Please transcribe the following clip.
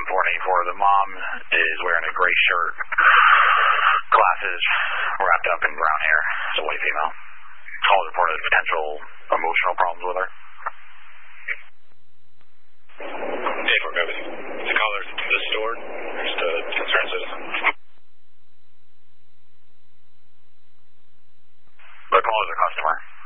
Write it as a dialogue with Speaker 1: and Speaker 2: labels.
Speaker 1: 484. The mom is wearing a gray shirt, glasses, wrapped up in brown hair. It's a white female. Call reported potential emotional problems with her.
Speaker 2: Hey, for Gomez. The caller to the store, just a concerned citizen.
Speaker 1: The caller's a customer.